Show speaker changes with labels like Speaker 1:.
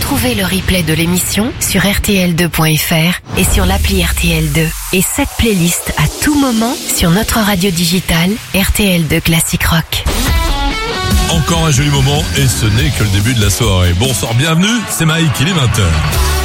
Speaker 1: Retrouvez le replay de l'émission sur rtl2.fr et sur l'appli RTL2. Et cette playlist à tout moment sur notre radio digitale RTL2 Classic Rock.
Speaker 2: Encore un joli moment et ce n'est que le début de la soirée. Bonsoir, bienvenue, c'est Mike, il est 20h.